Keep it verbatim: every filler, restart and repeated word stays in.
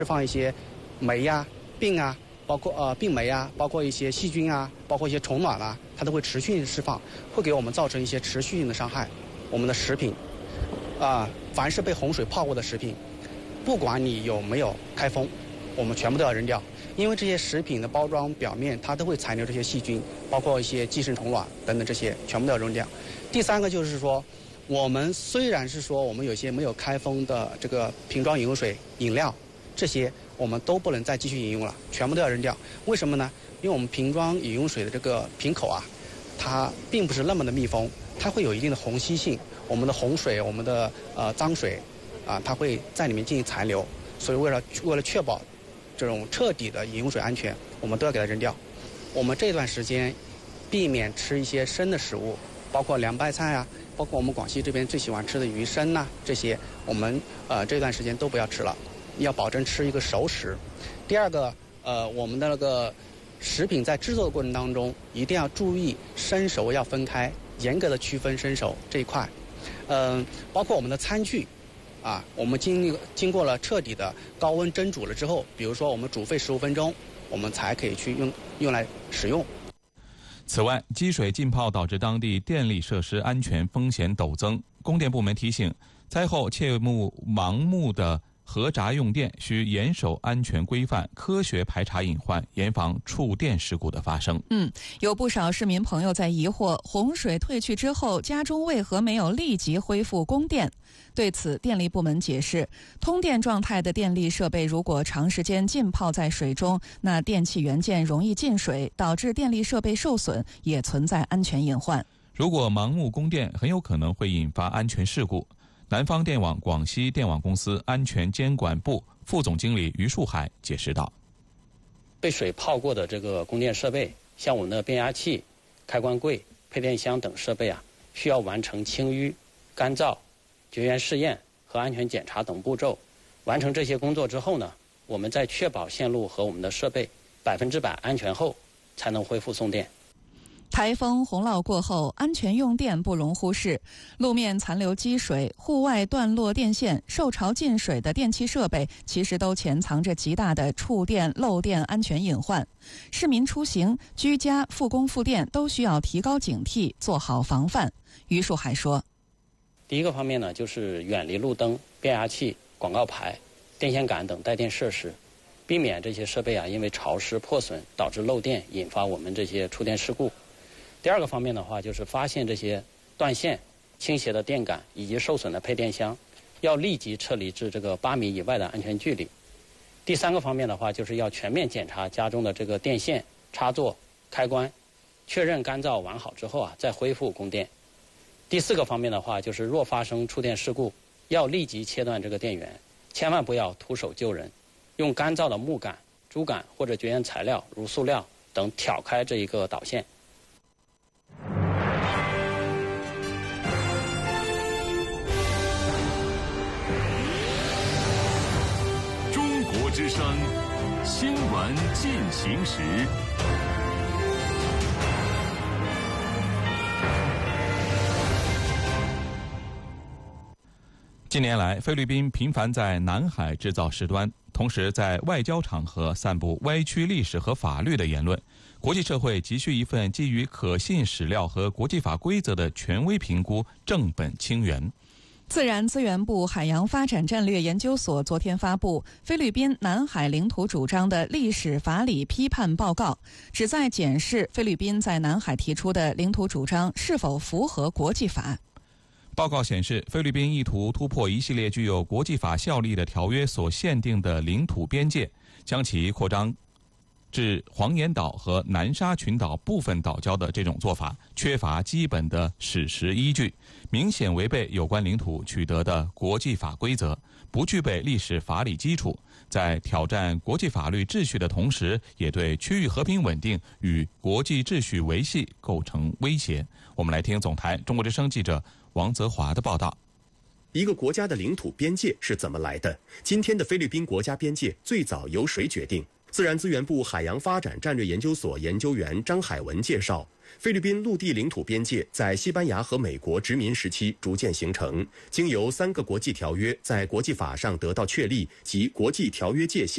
释放一些霉呀、病啊，包括呃病霉啊，包括一些细菌啊，包括一些虫卵啊，它都会持续释放，会给我们造成一些持续性的伤害。我们的食品，啊、呃，凡是被洪水泡过的食品，不管你有没有开封，我们全部都要扔掉，因为这些食品的包装表面它都会残留这些细菌，包括一些寄生虫卵等等，这些全部都要扔掉。第三个就是说，我们虽然是说我们有些没有开封的这个瓶装饮用水、饮料，这些我们都不能再继续饮用了，全部都要扔掉。为什么呢？因为我们瓶装饮用水的这个瓶口啊，它并不是那么的密封，它会有一定的虹吸性。我们的洪水、我们的呃脏水啊，它会在里面进行残留。所以为了为了确保这种彻底的饮用水安全，我们都要给它扔掉。我们这段时间避免吃一些生的食物，包括凉拌菜啊，包括我们广西这边最喜欢吃的鱼生呐、啊，这些我们呃这段时间都不要吃了，要保证吃一个熟食。第二个，呃，我们的那个食品在制作的过程当中，一定要注意生熟要分开，严格的区分生熟这一块。嗯、呃，包括我们的餐具。啊，我们经历经过了彻底的高温蒸煮了之后，比如说我们煮沸十五分钟，我们才可以去用用来使用。 此外，积水浸泡导致当地电力设施安全风险陡增。供电部门提醒，灾后切勿盲目的核闸用电，需严守安全规范，科学排查隐患，严防触电事故的发生。 嗯，有不少市民朋友在疑惑，洪水退去之后，家中为何没有立即恢复供电？对此，电力部门解释，通电状态的电力设备如果长时间浸泡在水中，那电器元件容易进水，导致电力设备受损，也存在安全隐患。 如果盲目供电，很有可能会引发安全事故。南方电网广西电网公司安全监管部副总经理于树海解释道： 被水泡过的这个供电设备，像我们的变压器、开关柜、配电箱等设备啊，需要完成清淤、干燥、绝缘试验和安全检查等步骤。完成这些工作之后呢，我们在确保线路和我们的设备百分之百安全后，才能恢复送电。 台风洪涝过后，安全用电不容忽视。路面残留积水，户外断落电线，受潮进水的电器设备，其实都潜藏着极大的触电、漏电安全隐患。市民出行、居家、复工复电都需要提高警惕，做好防范。于树海说： 第一个方面呢，就是远离路灯、变压器、广告牌、电线杆等带电设施，避免这些设备啊因为潮湿破损导致漏电，引发我们这些触电事故。第二个方面的话，就是发现这些断线、倾斜的电杆以及受损的配电箱，要立即撤离至这个八米以外的安全距离。第三个方面的话，就是要全面检查家中的这个电线、插座、开关，确认干燥完好之后啊，再恢复供电。第四个方面的话，就是若发生触电事故，要立即切断这个电源，千万不要徒手救人，用干燥的木杆、竹杆或者绝缘材料如塑料等挑开这一个导线。 中国之声新闻进行时。 近年来，菲律宾频繁在南海制造事端，同时在外交场合散布歪曲历史和法律的言论。国际社会急需一份基于可信史料和国际法规则的权威评估，正本清源。 自然资源部海洋发展战略研究所昨天发布菲律宾南海领土主张的历史法理批判报告，旨在检视菲律宾在南海提出的领土主张是否符合国际法。 报告显示，菲律宾意图突破一系列具有国际法效力的条约所限定的领土边界，将其扩张至黄岩岛和南沙群岛部分岛礁的这种做法，缺乏基本的史实依据，明显违背有关领土取得的国际法规则，不具备历史法理基础，在挑战国际法律秩序的同时，也对区域和平稳定与国际秩序维系构成威胁。我们来听总台中国之声记者王泽华的报道。 一个国家的领土边界是怎么来的？今天的菲律宾国家边界最早由谁决定？自然资源部海洋发展战略研究所研究员张海文介绍，菲律宾陆地领土边界在西班牙和美国殖民时期逐渐形成，经由三个国际条约在国际法上得到确立及国际条约界限。